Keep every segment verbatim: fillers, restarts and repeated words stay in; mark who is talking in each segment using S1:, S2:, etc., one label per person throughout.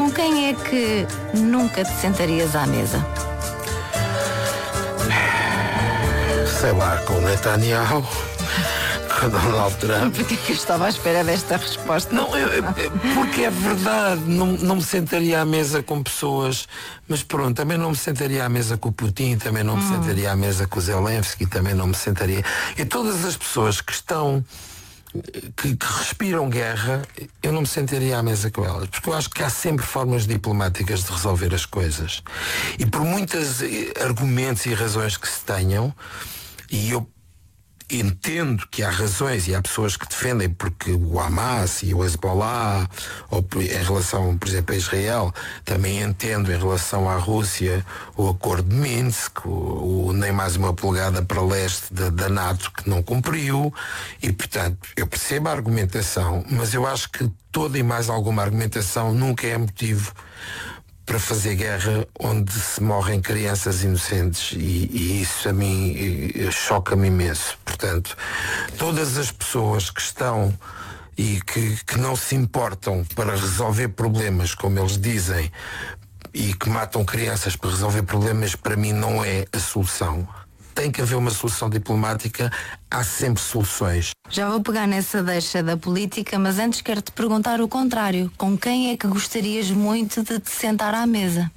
S1: Com quem é que nunca te sentarias à mesa?
S2: Sei lá, com o Netanyahu, com o Donald Trump.
S1: Porquê que eu estava à espera desta resposta?
S2: Não, eu, eu, porque é verdade, não, não me sentaria à mesa com pessoas, mas pronto, também não me sentaria à mesa com o Putin, também não me hum. sentaria à mesa com o Zelensky, também não me sentaria. E todas as pessoas que estão, que, que respiram guerra, eu não me sentaria à mesa com elas, porque eu acho que há sempre formas diplomáticas de resolver as coisas. E por muitos argumentos e razões que se tenham, e eu entendo que há razões e há pessoas que defendem porque o Hamas e o Hezbollah, ou em relação, por exemplo, a Israel, também entendo em relação à Rússia o acordo de Minsk, o, o nem mais uma polegada para leste da, da NATO que não cumpriu, e portanto eu percebo a argumentação, mas eu acho que toda e mais alguma argumentação nunca é motivo para fazer guerra onde se morrem crianças inocentes, e, e isso a mim choca-me imenso. Portanto, todas as pessoas que estão e que, que não se importam para resolver problemas, como eles dizem, e que matam crianças para resolver problemas, para mim não é a solução. Tem que haver uma solução diplomática, há sempre soluções.
S1: Já vou pegar nessa deixa da política, mas antes quero-te perguntar o contrário. Com quem é que gostarias muito de te sentar à mesa?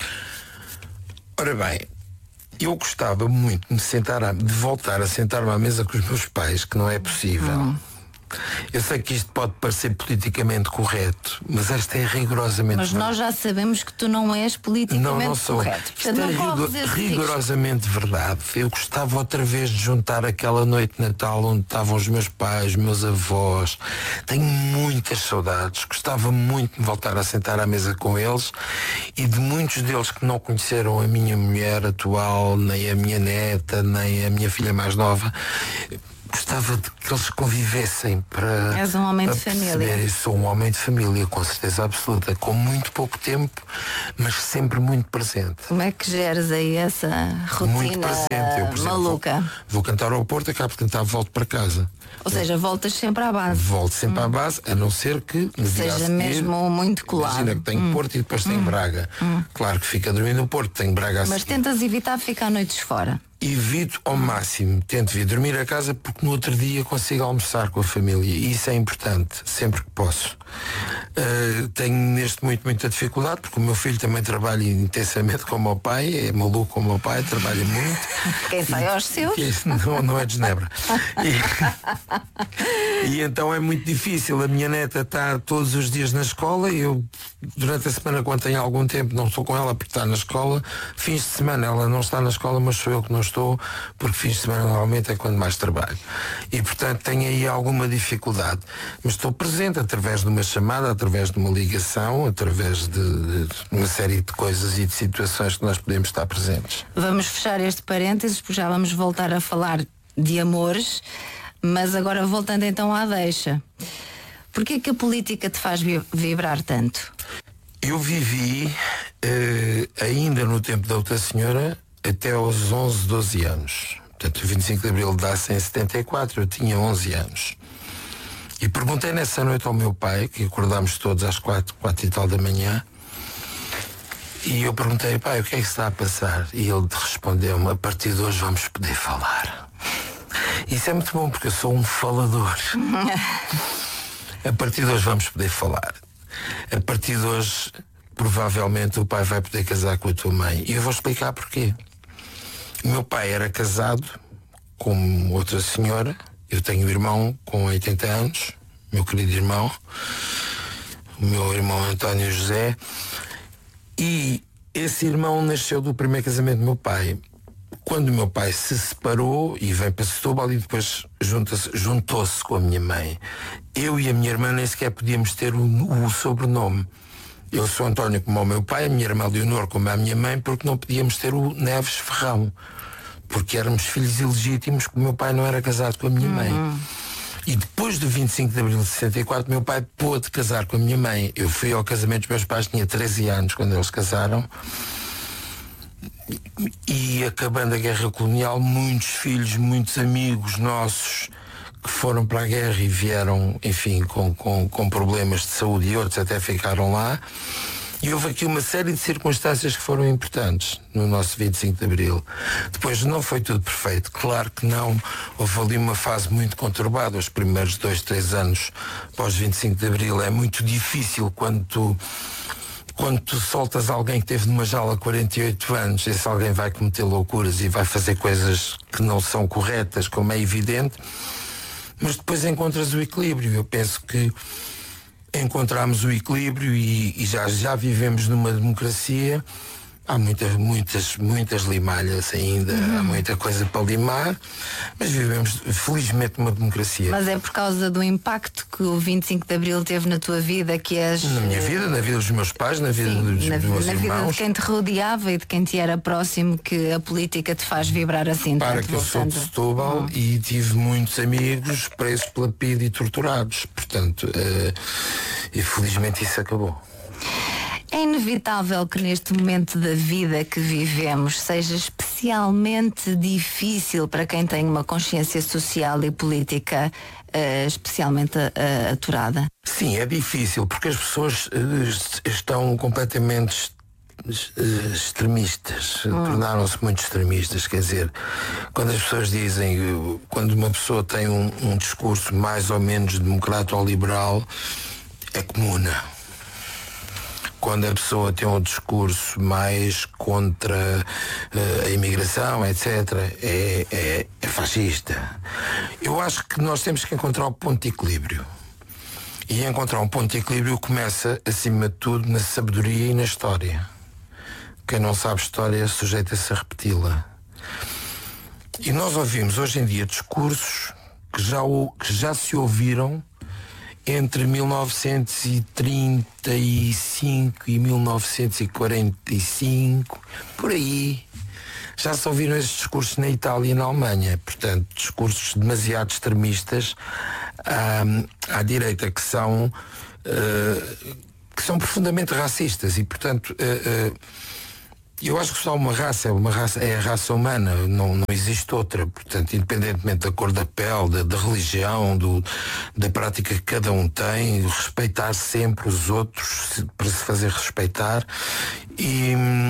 S2: Ora bem, eu gostava muito de me sentar a, de voltar a sentar-me à mesa com os meus pais, que não é possível. Hum. Eu sei que isto pode parecer politicamente correto, mas esta é rigorosamente
S1: Mas
S2: verdade.
S1: Nós já sabemos que tu não és politicamente
S2: não, não sou.
S1: correto.
S2: Isto é rigor, rigorosamente
S1: risco.
S2: verdade. Eu gostava outra vez de juntar aquela noite de Natal onde estavam os meus pais, meus avós. Tenho muitas saudades. Gostava muito de voltar a sentar à mesa com eles, e de muitos deles que não conheceram a minha mulher atual, nem a minha neta, nem a minha filha mais nova. Gostava de que eles convivessem para...
S1: És um homem de família.
S2: Eu sou um homem de família, com certeza absoluta, com muito pouco tempo, mas sempre muito presente.
S1: Como é que geres aí essa rotina
S2: muito presente. Eu, por exemplo,
S1: maluca?
S2: Vou, vou cantar ao Porto, acabo de cantar, volto para casa.
S1: Ou seja, voltas sempre à base.
S2: Volto sempre hum. à base, a não ser que me
S1: seja
S2: seguir,
S1: mesmo muito colado.
S2: Imagina que tenho hum. Porto e depois tenho hum. Braga. Hum. Claro que fica a dormir no Porto, tenho Braga a
S1: Mas
S2: seguir.
S1: tentas evitar ficar noites fora?
S2: Evito ao máximo, tento vir dormir a casa, porque no outro dia consigo almoçar com a família, e isso é importante, sempre que posso. Uh, tenho neste momento muita dificuldade, porque o meu filho também trabalha intensamente como o pai, é maluco como o meu pai, trabalha muito.
S1: Quem sai aos seus?
S2: Não, não é de Genebra. E, e então é muito difícil. A minha neta está todos os dias na escola, e eu, durante a semana, quando tenho algum tempo, não estou com ela porque está na escola. Fins de semana ela não está na escola, mas sou eu que não estou, porque fins de semana normalmente é quando mais trabalho. E portanto tenho aí alguma dificuldade. Mas estou presente através de uma chamada, através de uma ligação, através de, de uma série de coisas e de situações que nós podemos estar presentes.
S1: Vamos fechar este parênteses, porque já vamos voltar a falar de amores, mas agora voltando então à deixa. Porquê que a política te faz vibrar tanto?
S2: Eu vivi uh, ainda no tempo da outra senhora até aos onze, doze anos. Portanto, o vinte e cinco de Abril dá-se em setenta e quatro, eu tinha onze anos. E perguntei nessa noite ao meu pai, que acordámos todos às quatro, quatro e tal da manhã, e eu perguntei: pai, o que é que se está a passar? E ele respondeu-me: a partir de hoje vamos poder falar. Isso é muito bom, porque eu sou um falador. A partir de hoje vamos poder falar. A partir de hoje, provavelmente, o pai vai poder casar com a tua mãe. E eu vou explicar porquê. O meu pai era casado com outra senhora. Eu tenho um irmão com oitenta anos, meu querido irmão, o meu irmão António José. E esse irmão nasceu do primeiro casamento do meu pai. Quando o meu pai se separou e vem para Setúbal, e depois junta-se, juntou-se com a minha mãe, eu e a minha irmã nem sequer podíamos ter o, o sobrenome. Eu sou António como o meu pai, a minha irmã Leonor como a minha mãe, porque não podíamos ter o Neves Ferrão, porque éramos filhos ilegítimos, porque o meu pai não era casado com a minha mãe. Uhum. E depois do vinte e cinco de Abril de sessenta e quatro, meu pai pôde casar com a minha mãe. Eu fui ao casamento dos meus pais, tinha treze anos quando eles casaram. E acabando a guerra colonial, muitos filhos, muitos amigos nossos que foram para a guerra e vieram, enfim, com, com, com problemas de saúde e outros até ficaram lá. E houve aqui uma série de circunstâncias que foram importantes no nosso vinte e cinco de Abril. Depois não foi tudo perfeito, claro que não. Houve ali uma fase muito conturbada. Os primeiros dois, três anos pós vinte e cinco de Abril é muito difícil quando tu, quando tu soltas alguém que teve numa jaula quarenta e oito anos. Esse alguém vai cometer loucuras e vai fazer coisas que não são corretas, como é evidente. Mas depois encontras o equilíbrio. Eu penso que encontramos o equilíbrio e, e já, já vivemos numa democracia. Há muitas, muitas, muitas limalhas ainda, uhum. Há muita coisa para limar, mas vivemos felizmente numa democracia.
S1: Mas é por causa do impacto que o vinte e cinco de Abril teve na tua vida que és...
S2: Na minha vida, na vida dos meus pais, na vida Sim, dos
S1: na,
S2: meus
S1: na
S2: irmãos.
S1: Na vida de quem te rodeava e de quem te era próximo, que a política te faz vibrar assim.
S2: Para que eu sou de Setúbal uhum. e tive muitos amigos presos pela P I D e torturados. Portanto, uh, e felizmente isso acabou.
S1: É inevitável que neste momento da vida que vivemos seja especialmente difícil para quem tem uma consciência social e política uh, especialmente uh, aturada.
S2: Sim, é difícil porque as pessoas uh, estão completamente extremistas, hum. tornaram-se muito extremistas. Quer dizer, quando as pessoas dizem, quando uma pessoa tem um, um discurso mais ou menos democrata ou liberal, é comuna. Quando a pessoa tem um discurso mais contra uh, a imigração, etcétera, é, é, é fascista. Eu acho que nós temos que encontrar o ponto de equilíbrio. E encontrar um ponto de equilíbrio começa, acima de tudo, na sabedoria e na história. Quem não sabe história sujeita-se a repeti-la. E nós ouvimos hoje em dia discursos que já, que já se ouviram entre mil novecentos e trinta e cinco e mil novecentos e quarenta e cinco, por aí. Já se ouviram esses discursos na Itália e na Alemanha. Portanto, discursos demasiado extremistas um, à direita que são, uh, que são profundamente racistas. E, portanto, uh, uh, eu acho que só uma raça, uma raça é a raça humana, não, não existe outra. Portanto, independentemente da cor da pele, da, da religião, do, da prática que cada um tem, respeitar sempre os outros para se fazer respeitar. E,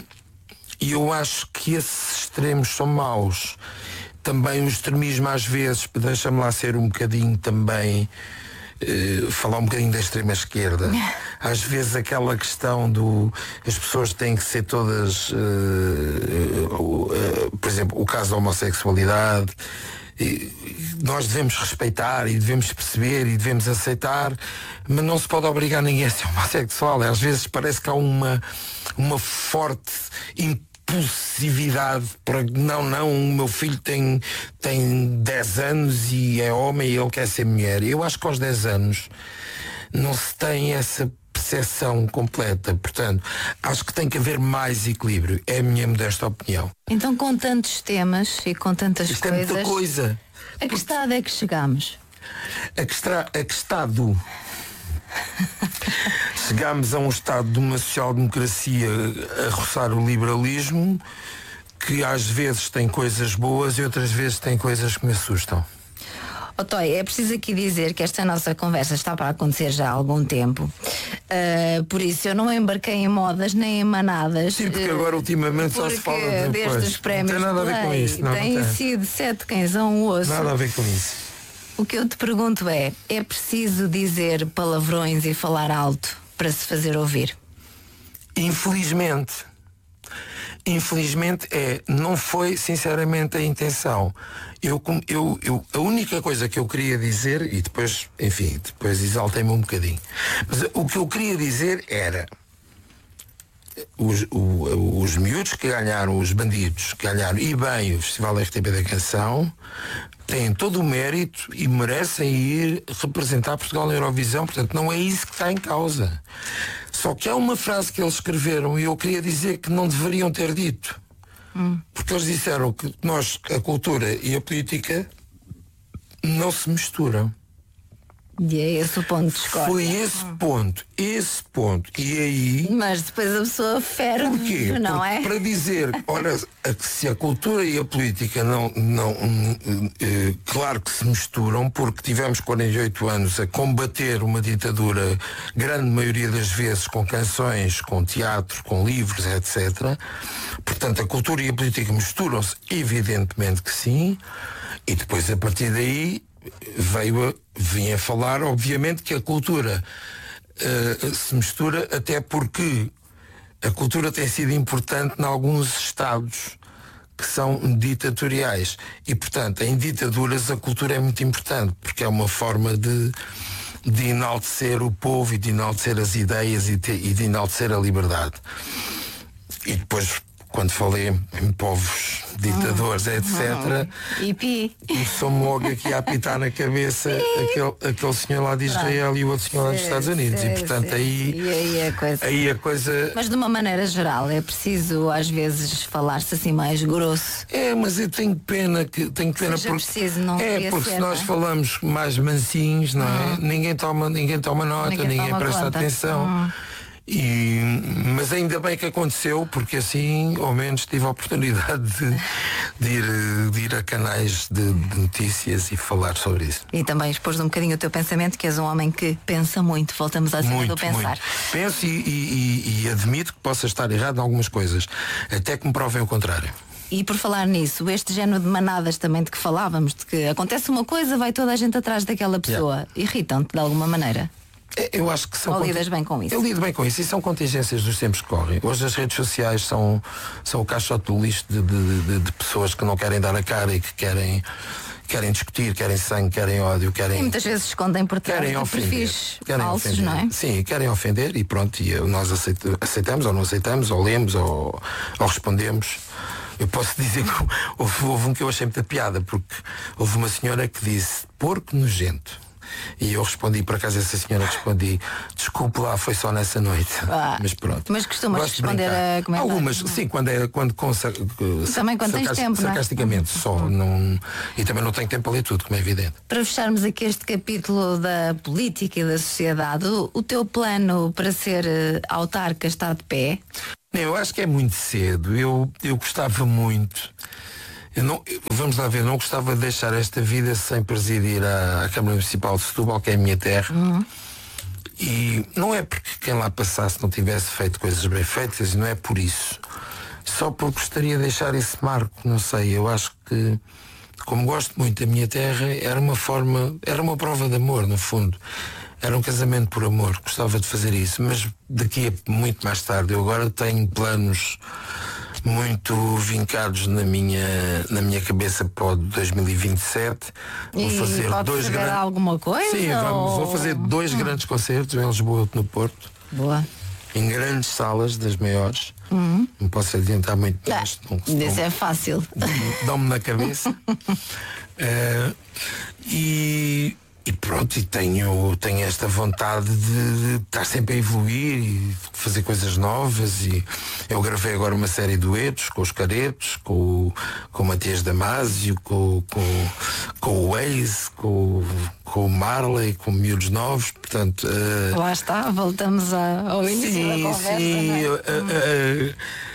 S2: e eu acho que esses extremos são maus. Também o extremismo às vezes, deixa-me lá ser um bocadinho também... Uh, falar um bocadinho da extrema esquerda. Às vezes aquela questão do as pessoas têm que ser todas uh, uh, uh, por exemplo, o caso da homossexualidade, e nós devemos respeitar e devemos perceber e devemos aceitar, mas não se pode obrigar ninguém a ser homossexual. Às vezes parece que há uma uma forte impulsividade para não, não, o meu filho tem, tem dez anos e é homem e ele quer ser mulher. Eu acho que aos dez anos não se tem essa percepção completa. Portanto, acho que tem que haver mais equilíbrio. É a minha modesta opinião.
S1: Então, com tantos temas e com tantas
S2: Isto
S1: coisas,
S2: é muita coisa.
S1: A que estado é que chegamos?
S2: A que, está, a que estado... Chegámos a um estado de uma social-democracia a roçar o liberalismo, que às vezes tem coisas boas e outras vezes tem coisas que me assustam.
S1: Oh, Toy, é preciso aqui dizer que esta nossa conversa está para acontecer já há algum tempo. Uh, por isso eu não embarquei em modas nem em manadas.
S2: Sim, porque agora ultimamente só se fala de
S1: desde os prémios.
S2: Não tem nada a ver com isso. Não,
S1: tem
S2: não tem.
S1: sido sete cães a um osso.
S2: Nada a ver com isso.
S1: O que eu te pergunto é, é preciso dizer palavrões e falar alto para se fazer ouvir?
S2: Infelizmente. Infelizmente é, não foi sinceramente a intenção. Eu, eu, eu, a única coisa que eu queria dizer, e depois, enfim, depois exaltei-me um bocadinho, mas o que eu queria dizer era os, o, os miúdos que ganharam, os bandidos que ganharam, e bem, o Festival R T P da Canção, têm todo o mérito e merecem ir representar Portugal na Eurovisão. Portanto, não é isso que está em causa. Só que há uma frase que eles escreveram e eu queria dizer que não deveriam ter dito. Hum. Porque eles disseram que nós, a cultura e a política não se misturam.
S1: E é esse o ponto de discórdia.
S2: Foi esse ponto, esse ponto. E aí...
S1: Mas depois a pessoa ferve,
S2: Porquê?
S1: não
S2: Porque
S1: é?
S2: para dizer, ora, se a cultura e a política não, não eh, claro que se misturam, porque tivemos quarenta e oito anos a combater uma ditadura, grande maioria das vezes com canções, com teatro, com livros, etcétera. Portanto, a cultura e a política misturam-se, evidentemente que sim, e depois a partir daí veio a, vinha a falar, obviamente, que a cultura uh, se mistura, até porque a cultura tem sido importante em alguns estados que são ditatoriais e, portanto, em ditaduras a cultura é muito importante, porque é uma forma de, de enaltecer o povo e de enaltecer as ideias e de, e de enaltecer a liberdade. E depois, quando falei em povos ditadores, uhum. etcétera,
S1: uhum.
S2: começou-me logo aqui a apitar na cabeça aquele, aquele senhor lá de Israel e o outro senhor lá dos Estados Unidos.
S1: Sim,
S2: e portanto
S1: sim.
S2: aí,
S1: e aí, a coisa...
S2: aí a coisa.
S1: Mas de uma maneira geral, é preciso às vezes falar-se assim mais grosso.
S2: É, mas eu tenho pena que tenho pena
S1: Seja
S2: porque
S1: preciso, não
S2: é porque
S1: ser,
S2: se nós
S1: não é?
S2: falamos mais mansinhos, não é?
S1: Hum.
S2: Ninguém toma, ninguém toma nota,
S1: Ninguém
S2: ninguém,
S1: toma
S2: presta
S1: conta.
S2: atenção.
S1: Hum.
S2: E, mas ainda bem que aconteceu, porque assim ao menos tive a oportunidade de, de, ir, de ir a canais de, de notícias e falar sobre isso.
S1: E também expôs um bocadinho o teu pensamento, que és um homem que pensa muito. Voltamos à cena
S2: Muito,
S1: do pensar.
S2: muito. Penso e, e, e, e admito que possa estar errado em algumas coisas, até que me provem o contrário.
S1: E por falar nisso, este género de manadas também de que falávamos, de que acontece uma coisa, vai toda a gente atrás daquela pessoa, yeah. Irritam-te de alguma maneira?
S2: Eu acho que são.
S1: Ou lidas bem com isso?
S2: Eu lido bem com isso e são contingências dos tempos que correm. Hoje as redes sociais são, são o caixote do lixo de, de, de, de pessoas que não querem dar a cara e que querem, querem discutir, querem sangue, querem ódio, querem.
S1: E muitas vezes escondem por trás
S2: querem
S1: de
S2: ofender,
S1: perfis
S2: querem
S1: falsos,
S2: ofender.
S1: não é?
S2: Sim, querem ofender e pronto, e nós aceitamos ou não aceitamos, ou lemos ou, ou respondemos. Eu posso dizer que houve, houve um que eu achei muita piada, porque houve uma senhora que disse porco nojento. E eu respondi, por acaso essa senhora respondi, desculpe lá, foi só nessa noite.
S1: Ah,
S2: mas pronto.
S1: Mas costumas responder a comentários?
S2: Algumas, sim, quando é quando com,
S1: também quando tens tempo,
S2: sarcasticamente,
S1: não é?
S2: só. Não, e também não tenho tempo para ler tudo, como é evidente.
S1: Para fecharmos aqui este capítulo da política e da sociedade, o, o teu plano para ser uh, autarca está de pé?
S2: Eu acho que é muito cedo. Eu, eu gostava muito. Eu não, vamos lá ver, não gostava de deixar esta vida sem presidir a, a Câmara Municipal de Setúbal, que é a minha terra.
S1: Uhum.
S2: E não é porque quem lá passasse não tivesse feito coisas bem feitas, e não é por isso. Só porque gostaria de deixar esse marco, não sei, eu acho que, como gosto muito da minha terra, era uma forma, era uma prova de amor, no fundo. Era um casamento por amor, gostava de fazer isso, mas daqui a muito mais tarde. Eu agora tenho planos muito vincados na minha, na minha cabeça para o dois mil e vinte e sete. Vou
S1: e
S2: fazer dois grandes.
S1: alguma coisa?
S2: Sim, vamos, vou fazer dois hum. grandes concertos em Lisboa e outro no Porto.
S1: Boa.
S2: Em grandes salas, das maiores.
S1: Uhum.
S2: Não posso adiantar muito. Mas
S1: não, não, isso é fácil.
S2: Dão-me na cabeça. uh, e E pronto, e tenho, tenho esta vontade de, de estar sempre a evoluir e de fazer coisas novas. E eu gravei agora uma série de duetos com os Caretos, com, o, com o Matias Damasio, com, com, com o Waze, com, com o Marley, com miúdos novos, portanto... Uh...
S1: Lá está, voltamos a, ao início
S2: sim,
S1: da conversa,
S2: sim,
S1: não é?
S2: uh, uh,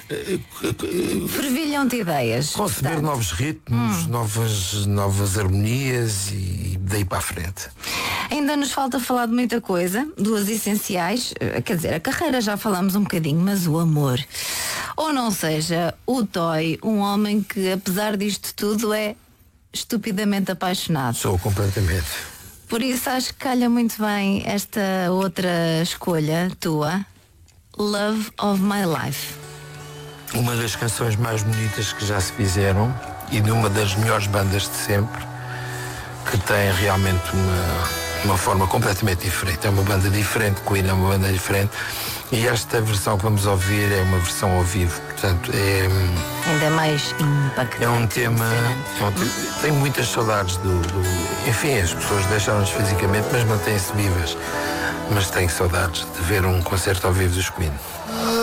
S2: uh,
S1: fervilham-te ideias.
S2: Conceber
S1: portanto.
S2: novos ritmos, hum. novas, novas harmonias e daí para a frente.
S1: Ainda nos falta falar de muita coisa, duas essenciais, quer dizer, a carreira já falamos um bocadinho, mas o amor. Ou não seja, o Toy, um homem que apesar disto tudo é estupidamente apaixonado.
S2: Sou completamente.
S1: Por isso acho que calha muito bem esta outra escolha tua, Love of My Life.
S2: Uma das canções mais bonitas que já se fizeram e de uma das melhores bandas de sempre, que tem realmente uma, uma forma completamente diferente. É uma banda diferente, Queen é uma banda diferente, e esta versão que vamos ouvir é uma versão ao vivo, portanto é
S1: ainda mais impactante.
S2: É um tema, é um tema tenho muitas saudades do, do enfim, as pessoas deixaram-nos fisicamente, mas mantêm-se vivas, mas tenho saudades de ver um concerto ao vivo dos Queen.